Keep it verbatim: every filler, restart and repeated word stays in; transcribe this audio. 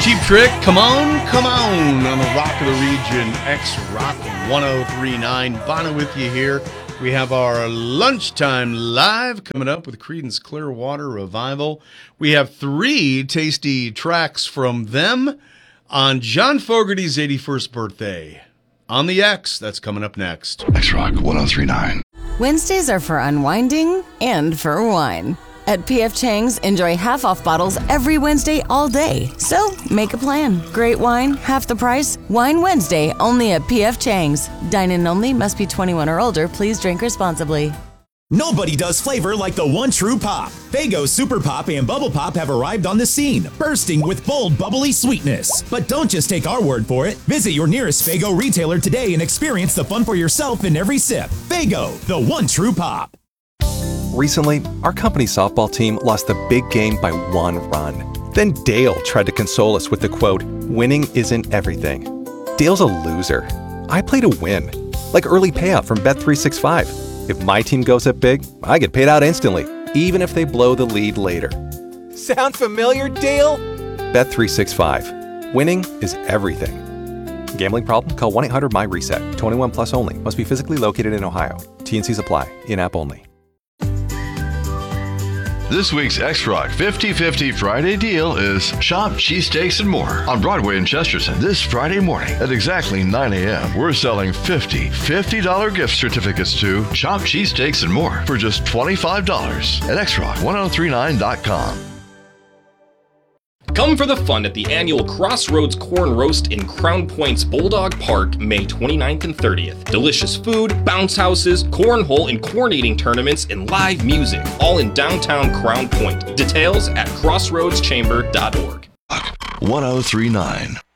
Cheap Trick, come on, come on, on the Rock of the Region, X-Rock one oh three point nine. Bono with you here. We have our Lunchtime Live coming up with Creedence Clearwater Revival. We have three tasty tracks from them on John Fogerty's eighty-first birthday. On the X, that's coming up next. X-Rock one oh three point nine. Wednesdays are for unwinding and for wine. At P F Chang's, enjoy half-off bottles every Wednesday all day. So, make a plan. Great wine, half the price. Wine Wednesday, only at P F Chang's. Dine-in only, must be twenty-one or older. Please drink responsibly. Nobody does flavor like the one true pop. Faygo Super Pop and Bubble Pop have arrived on the scene, bursting with bold, bubbly sweetness. But don't just take our word for it. Visit your nearest Faygo retailer today and experience the fun for yourself in every sip. Faygo, the one true pop. Recently, our company softball team lost the big game by one run. Then Dale tried to console us with the quote, "Winning isn't everything." Dale's a loser. I play to win. Like early payout from Bet three sixty-five. If my team goes up big, I get paid out instantly, even if they blow the lead later. Sound familiar, Dale? Bet three sixty-five. Winning is everything. Gambling problem? Call one eight hundred M Y reset. twenty-one plus only. Must be physically located in Ohio. T and Cs apply. In-app only. This week's X-Rock fifty fifty Friday deal is Shop Cheesesteaks and More on Broadway in Chesterton. This Friday morning at exactly nine a.m. we're selling fifty fifty dollars gift certificates to Shop Cheesesteaks and More for just twenty-five dollars at X Rock ten thirty-nine dot com. Come for the fun at the annual Crossroads Corn Roast in Crown Point's Bulldog Park, May twenty-ninth and thirtieth. Delicious food, bounce houses, cornhole and corn eating tournaments, and live music, all in downtown Crown Point. Details at crossroads chamber dot org. ten thirty-nine.